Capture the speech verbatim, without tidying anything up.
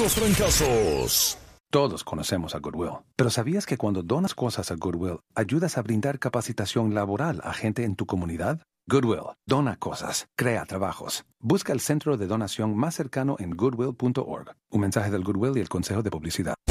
los trancazos. Todos conocemos a Goodwill, pero ¿sabías que cuando donas cosas a Goodwill, ayudas a brindar capacitación laboral a gente en tu comunidad? Goodwill, dona cosas, crea trabajos. Busca el centro de donación más cercano en goodwill punto org. Un mensaje del Goodwill y el Consejo de Publicidad.